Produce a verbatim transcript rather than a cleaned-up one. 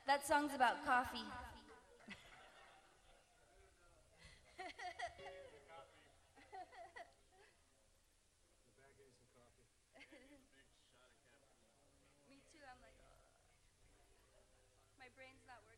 That song's about coffee. Me too, I'm like, uh, my brain's not working.